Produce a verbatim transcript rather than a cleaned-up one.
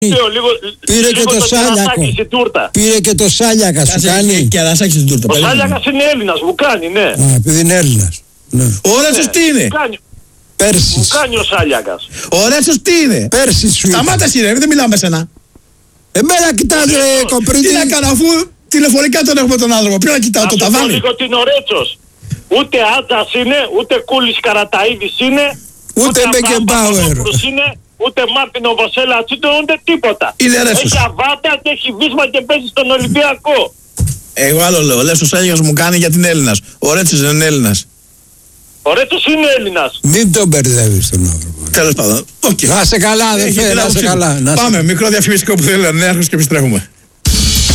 Λίγο, πήρε λίγο και το, το Σάλιακο. Πήρε και το Σάλιακα, σου κάνει. Και Αρασάκη στην τούρτα. Ο Σάλιακας είναι Έλληνας, μου κάνει, ναι. Α, επειδή είναι Έλληνας. Ναι. Ο Ρέτσος τι είναι? Πέρσις. Μου κάνει ο Σάλιακας. Ο Ρέτσος τι είναι? Πέρσις σου είπα. Σταμάτα εσύ ρε, δεν μιλάω με σένα. Εμένα κοιτάζε κομπρίδι. Τι να κάνω αφού τηλεφωνικά τον έχουμε τον άνθρωπο. Ποιο να κοιτάω το ταβάνι. Να λίγο την ο Ρέτσος. Ούτε Άντζας είναι, ούτε Κούλης Καραταΐδης είναι. Ούτε Μπεκεμπάουερ. Ούτε Μάρτιν Οβοσέλα Τσίτο, ούτε τίποτα. Είναι Ρέτσος. Έχει αβάτα και έχει βίσμα και παίζει στον Ολυμπιακό. Εγώ άλλο λέω. Λες ο Σάλιακας μου κάνει γιατί είναι Έλληνας. Ο Ρέτσος δεν είναι Έλληνας. Ο Ρέτσος είναι Έλληνας. Μην τον μπερδεύεις τον άνθρωπο. Τέλος πάντων. Okay. Να σε καλά, δεν θέλει, να σε καλά. Πάμε, μικρό διαφημιστικό που θέλει να έρχος και επιστρέφουμε.